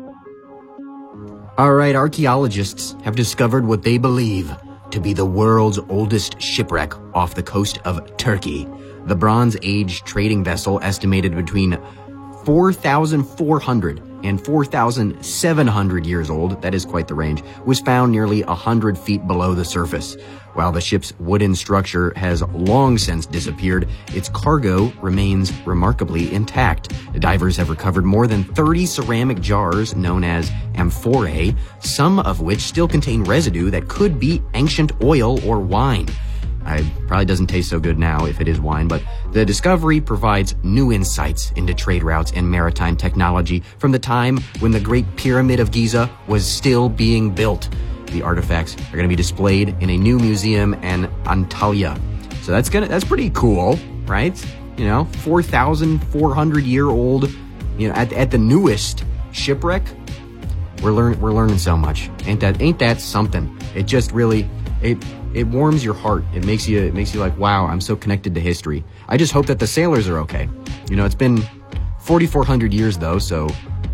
All right, archaeologists have discovered what they believe to be the world's oldest shipwreck off the coast of Turkey. The Bronze Age trading vessel, estimated between 4,400 and 4,700 years old, that is quite the range, was found nearly 100 feet below the surface. While the ship's wooden structure has long since disappeared, its cargo remains remarkably intact. The divers have recovered more than 30 ceramic jars known as amphorae, some of which still contain residue that could be ancient oil or wine. It probably doesn't taste so good now if it is wine, but the discovery provides new insights into trade routes and maritime technology from the time when the Great Pyramid of Giza was still being built. The artifacts are going to be displayed in a new museum in Antalya. So that's pretty cool, right? 4,400-year-old, at the newest shipwreck. We're learning so much. Ain't that something? It just really it warms your heart. It makes you like, wow, I'm so connected to history. I just hope that the sailors are okay. It's been 4,400 years though, so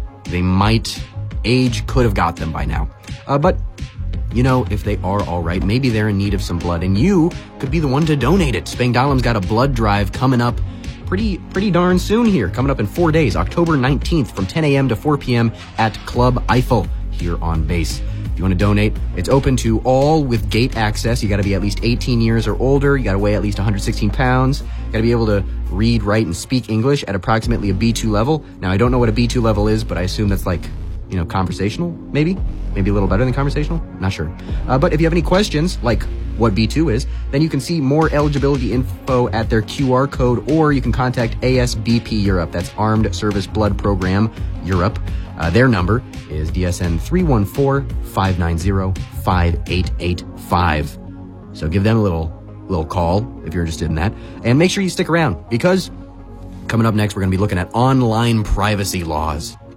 age could have got them by now. But if they are all right, maybe they're in need of some blood, and you could be the one to donate it. Spangdalem's got a blood drive coming up pretty darn soon here, coming up in 4 days, October 19th from 10 a.m. to 4 p.m. at Club Eiffel here on base. If you want to donate, it's open to all with gate access. You got to be at least 18 years or older. You got to weigh at least 116 pounds. You got to be able to read, write, and speak English at approximately a B2 level. Now, I don't know what a B2 level is, but I assume that's like, conversational, maybe a little better than conversational. Not sure. But if you have any questions, like what B2 is, then you can see more eligibility info at their QR code, or you can contact ASBP Europe. That's Armed Service Blood Program Europe. Their number is DSN 314-590-5885. So give them a little call if you're interested in that. And make sure you stick around, because coming up next, we're going to be looking at online privacy laws.